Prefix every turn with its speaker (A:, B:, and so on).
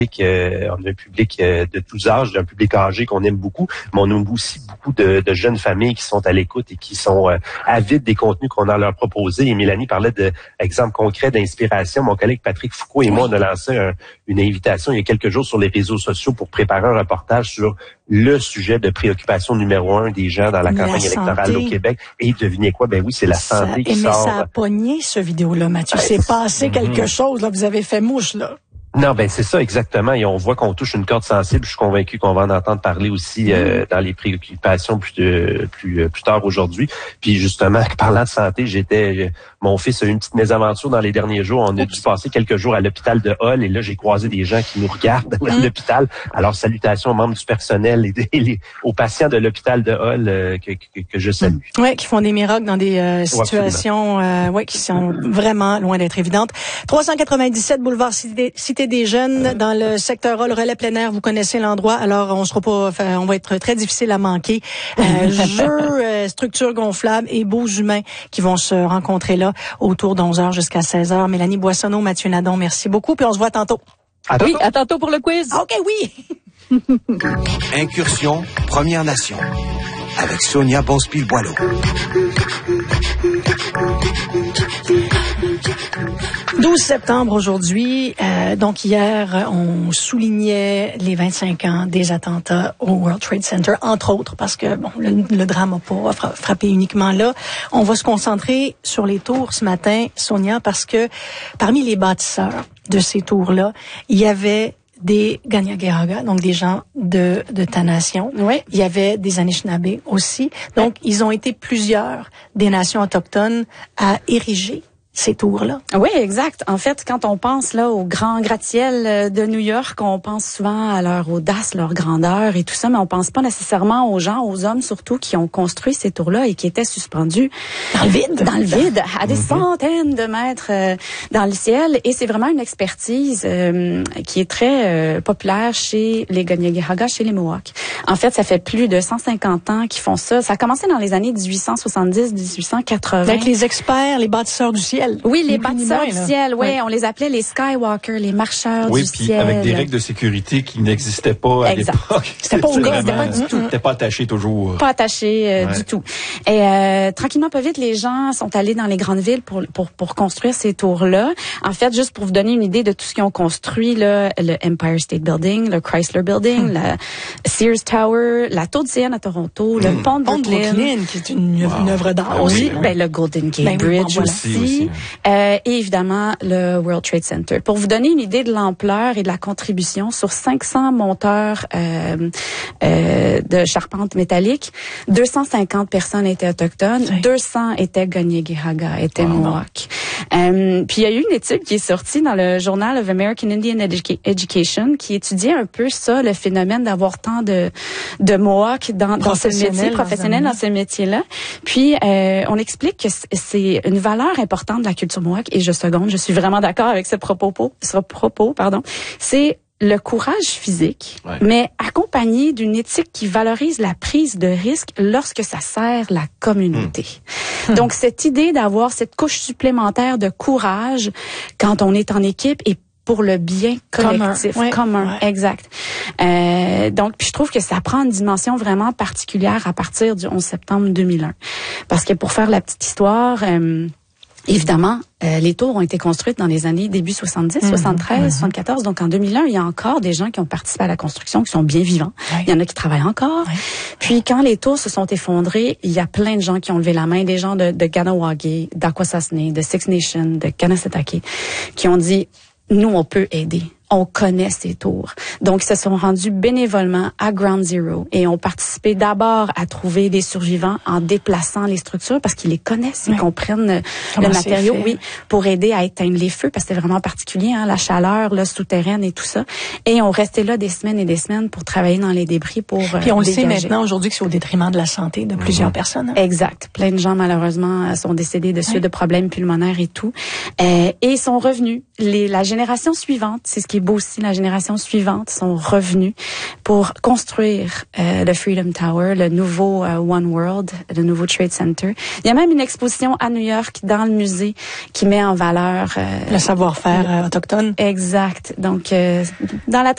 A: on a un public de tous âges, un public âgé qu'on aime beaucoup, mais on a aussi beaucoup de jeunes familles qui sont à l'écoute et qui sont avides des contenus qu'on a à leur proposer. Et Mélanie parlait d'exemples concrets d'inspiration. Mon collègue Patrick Foucault et moi, on a lancé une invitation il y a quelques jours sur les réseaux sociaux pour préparer un reportage sur le sujet de préoccupation numéro 1 des gens dans la campagne électorale au Québec. Et devinez quoi? Ben oui, c'est la santé qui sort.
B: Mais ça a pogné, ce vidéo-là, Mathieu. C'est passé quelque chose, là. Vous avez fait mouche, là.
A: Non, ben c'est ça exactement. Et on voit qu'on touche une corde sensible. Je suis convaincu qu'on va en entendre parler aussi dans les préoccupations plus tard aujourd'hui. Puis justement, parlant de santé, mon fils a eu une petite mésaventure dans les derniers jours. On a dû passer quelques jours à l'hôpital de Hull et là j'ai croisé des gens qui nous regardent à l'hôpital. Alors salutations aux membres du personnel et aux patients de l'hôpital de Hull que je salue.
B: Ouais, qui font des miracles dans des situations qui sont vraiment loin d'être évidentes. 397 boulevard Cité des Jeunes dans le secteur A, le relais plein air, vous connaissez l'endroit, alors on va être très difficile à manquer. Jeux, structures gonflables et beaux humains qui vont se rencontrer là autour d'11h jusqu'à 16h. Mélanie Boissonneau, Mathieu Nadon, merci beaucoup, puis on se voit tantôt.
C: Oui, à tantôt pour le quiz.
B: OK, oui.
D: Incursion Première Nation avec Sonia Bonspil-Boileau.
B: 12 septembre aujourd'hui. Donc hier, on soulignait les 25 ans des attentats au World Trade Center, entre autres, parce que le drame n'a pas frappé uniquement là. On va se concentrer sur les tours ce matin, Sonia, parce que parmi les bâtisseurs de ces tours-là, il y avait des Kanien'kehá:ka, donc des gens de ta nation.
C: Oui.
B: Il y avait des Anishinaabe aussi. Donc, ils ont été plusieurs des nations autochtones à ériger ces tours-là.
C: Oui, exact. En fait, quand on pense là aux grands gratte-ciel de New York, on pense souvent à leur audace, leur grandeur et tout ça, mais on pense pas nécessairement aux gens, aux hommes surtout, qui ont construit ces tours-là et qui étaient suspendus
B: dans le vide,
C: à des centaines de mètres dans le ciel. Et c'est vraiment une expertise qui est très populaire chez les Kanien'kehá:ka, chez les Mohawks. En fait, ça fait plus de 150 ans qu'ils font ça. Ça a commencé dans les années 1870-1880.
B: Avec les experts, les bâtisseurs du ciel.
C: Oui, les bâtisseurs du ciel, on les appelait les Skywalkers, les marcheurs du ciel.
E: Oui, puis avec des règles de sécurité qui n'existaient pas à l'époque.
C: C'était pas au gars, c'était pas du tout.
E: C'était pas attaché toujours.
C: Pas attaché du tout. Et tranquillement, pas vite, les gens sont allés dans les grandes villes pour construire ces tours-là. En fait, juste pour vous donner une idée de tout ce qu'ils ont construit, là, le Empire State Building, le Chrysler Building, la Sears Tower, la Tour de Sienne à Toronto, le pont de Brooklyn,
B: qui est une œuvre d'art
C: aussi. Le Golden Gate Bridge aussi. Et évidemment, le World Trade Center. Pour vous donner une idée de l'ampleur et de la contribution, sur 500 monteurs de charpente métallique, 250 personnes étaient autochtones, 200 étaient Kanien'kehá:ka, étaient Mohawks. Puis il y a eu une étude qui est sortie dans le Journal of American Indian Education qui étudiait un peu ça, le phénomène d'avoir tant de Mohawks dans ce métier professionnel, dans ce métier-là. Puis on explique que c'est une valeur importante de la culture Mohawk, et je suis vraiment d'accord avec ce propos, c'est le courage physique, mais accompagné d'une éthique qui valorise la prise de risque lorsque ça sert la communauté. Donc, cette idée d'avoir cette couche supplémentaire de courage quand on est en équipe et pour le bien collectif, commun. Exact. Donc, puis je trouve que ça prend une dimension vraiment particulière à partir du 11 septembre 2001. Parce que pour faire la petite histoire, évidemment, les tours ont été construites dans les années début 70, 73, 74. Donc, en 2001, il y a encore des gens qui ont participé à la construction, qui sont bien vivants. Il y en a qui travaillent encore. Puis, quand les tours se sont effondrées, il y a plein de gens qui ont levé la main, des gens de Kahnawake, d'Akwesasne, de Six Nations, de Kanesatake, qui ont dit, nous, on peut aider. On connaît ces tours. Donc, ils se sont rendus bénévolement à Ground Zero et ont participé d'abord à trouver des survivants en déplaçant les structures parce qu'ils les connaissent, ils comprennent le matériau, pour aider à éteindre les feux parce que c'est vraiment particulier, la chaleur souterraine et tout ça. Et on restait là des semaines et des semaines pour travailler dans les débris pour
B: Puis on le sait maintenant aujourd'hui que c'est au détriment de la santé de plusieurs personnes.
C: Exact. Plein de gens malheureusement sont décédés de suite de problèmes pulmonaires et tout. Et sont revenus. La génération suivante, c'est ce qui est beau aussi, la génération suivante sont revenus pour construire le Freedom Tower, le nouveau One World, le nouveau Trade Center. Il y a même une exposition à New York dans le musée qui met en valeur
B: le savoir-faire autochtone.
C: Exact. Donc dans la